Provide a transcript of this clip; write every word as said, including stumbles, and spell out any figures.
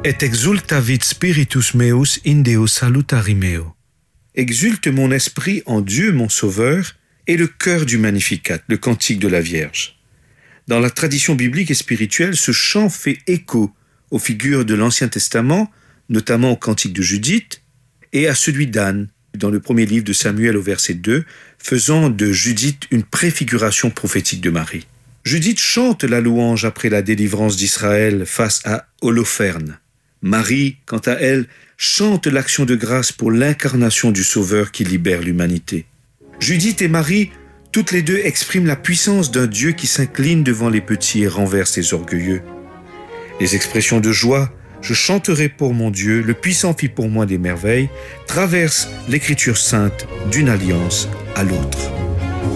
Et exultavit spiritus meus in Deo salutari meo. Exulte mon esprit en Dieu mon Sauveur, et le cœur du Magnificat, le cantique de la Vierge. Dans la tradition biblique et spirituelle, ce chant fait écho aux figures de l'Ancien Testament, notamment au cantique de Judith, et à celui d'Anne, dans le premier livre de Samuel au verset deux, faisant de Judith une préfiguration prophétique de Marie. Judith chante la louange après la délivrance d'Israël face à Holoferne. Marie, quant à elle, chante l'action de grâce pour l'incarnation du Sauveur qui libère l'humanité. Judith et Marie, toutes les deux expriment la puissance d'un Dieu qui s'incline devant les petits et renverse les orgueilleux. Les expressions de joie, je chanterai pour mon Dieu, le puissant fit pour moi des merveilles, traversent l'écriture sainte d'une alliance à l'autre.